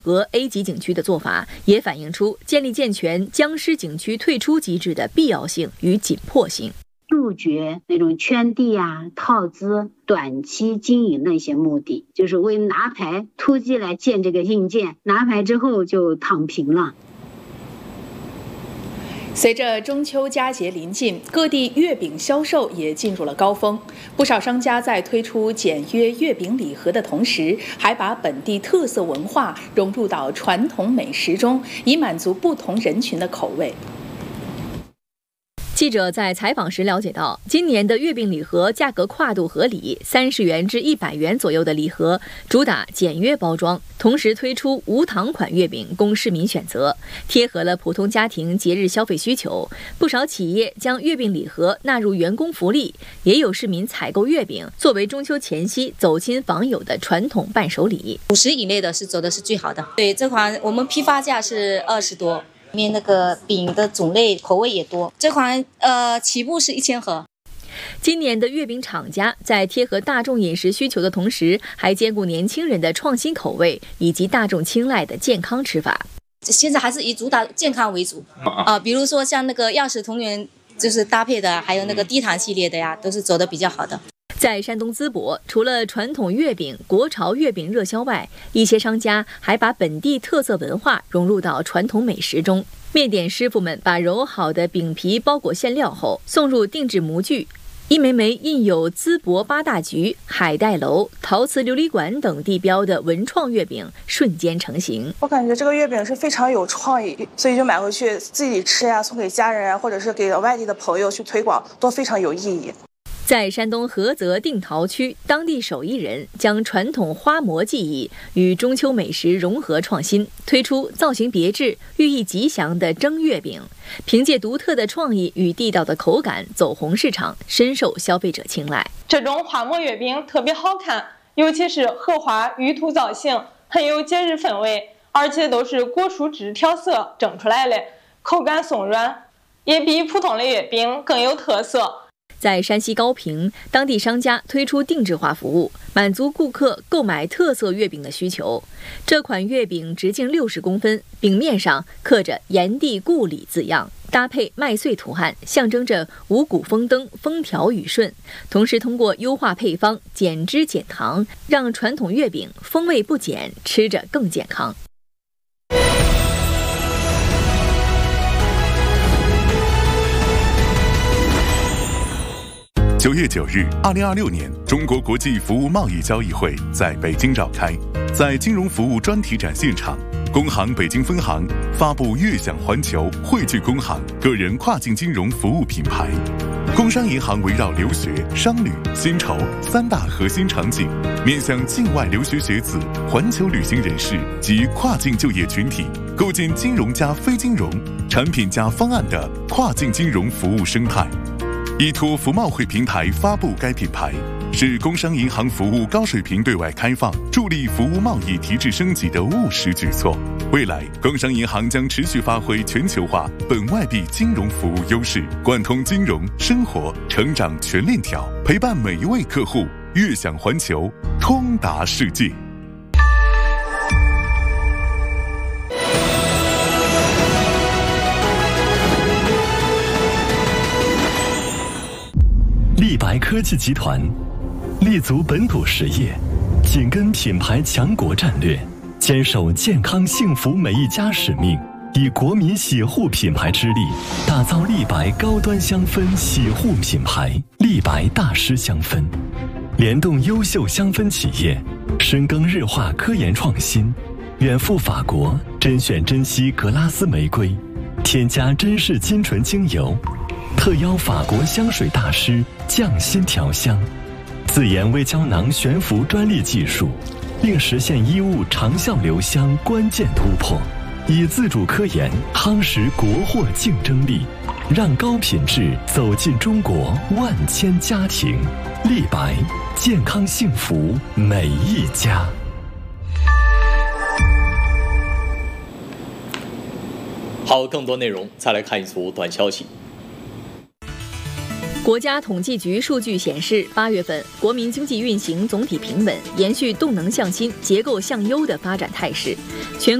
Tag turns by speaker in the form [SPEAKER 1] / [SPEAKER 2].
[SPEAKER 1] 和 A 级景区的做法，也反映出建立健全僵尸景区退出机制的必要性与紧迫性。
[SPEAKER 2] 杜绝那种圈地套资、短期经营的一些目的，就是为拿牌突击来建这个硬件，拿牌之后就躺平了。
[SPEAKER 3] 随着中秋佳节临近，各地月饼销售也进入了高峰。不少商家在推出简约月饼礼盒的同时，还把本地特色文化融入到传统美食中，以满足不同人群的口味。
[SPEAKER 1] 记者在采访时了解到，今年的月饼礼盒价格跨度合理，30元至100元左右的礼盒主打简约包装，同时推出无糖款月饼供市民选择，贴合了普通家庭节日消费需求。不少企业将月饼礼盒纳入员工福利，也有市民采购月饼作为中秋前夕走亲访友的传统伴手礼。
[SPEAKER 4] 50以内的走的是最好的。对，这款我们批发价是20多。里面那个饼的种类口味也多，这款起步是1000盒。
[SPEAKER 1] 今年的月饼厂家在贴合大众饮食需求的同时，还兼顾年轻人的创新口味以及大众青睐的健康吃法。
[SPEAKER 4] 现在还是以主打健康为主比如说像那个钥匙同源就是搭配的，还有那个低糖系列的呀，都是走的比较好的。
[SPEAKER 1] 在山东淄博，除了传统月饼、国潮月饼热销外，一些商家还把本地特色文化融入到传统美食中。面点师傅们把揉好的饼皮包裹馅料后，送入定制模具，一枚枚印有淄博八大局、海带楼、陶瓷琉璃馆等地标的文创月饼瞬间成型。
[SPEAKER 5] 我感觉这个月饼是非常有创意，所以就买回去自己吃呀，送给家人或者是给外地的朋友去推广，都非常有意义。
[SPEAKER 1] 在山东菏泽定陶区，当地手艺人将传统花模技艺与中秋美食融合创新，推出造型别致、寓意吉祥的蒸月饼。凭借独特的创意与地道的口感走红市场，深受消费者青睐。
[SPEAKER 6] 这种花模月饼特别好看，尤其是荷花玉兔造型，很有节日氛围，而且都是果蔬汁调色蒸出来的，口感松软，也比普通的月饼更有特色。
[SPEAKER 1] 在山西高平，当地商家推出定制化服务，满足顾客购买特色月饼的需求。这款月饼直径60公分，饼面上刻着炎帝故里字样，搭配麦穗图案，象征着五谷丰登、风调雨顺。同时通过优化配方、减脂减糖，让传统月饼风味不减，吃着更健康。
[SPEAKER 7] 9月9日，2026年中国国际服务贸易交易会在北京召开。在金融服务专题展现场，工行北京分行发布悦享环球汇聚工行个人跨境金融服务品牌。工商银行围绕留学、商旅、薪酬3大核心场景，面向境外留学学子、环球旅行人士及跨境就业群体，构建金融加非金融、产品加方案的跨境金融服务生态。依托服贸会平台发布该品牌，是工商银行服务高水平对外开放，助力服务贸易提质升级的务实举措。未来，工商银行将持续发挥全球化本外币金融服务优势，贯通金融、生活、成长全链条，陪伴每一位客户悦享环球，通达世界。
[SPEAKER 8] 立白科技集团立足本土实业，紧跟品牌强国战略，坚守健康幸福每一家使命，以国民洗护品牌之力，打造立白高端香氛洗护品牌立白大师香氛，联动优秀香氛企业，深耕日化科研创新，远赴法国甄选珍稀格拉斯玫瑰，添加珍视金醇精油，特邀法国香水大师匠心调香，自研微胶囊悬浮专利技术，并实现衣物长效留香关键突破，以自主科研夯实国货竞争力，让高品质走进中国万千家庭。立白，健康幸福每一家。
[SPEAKER 9] 好，更多内容再来看一组短消息。
[SPEAKER 1] 国家统计局数据显示，8月份国民经济运行总体平稳，延续动能向新、结构向优的发展态势。全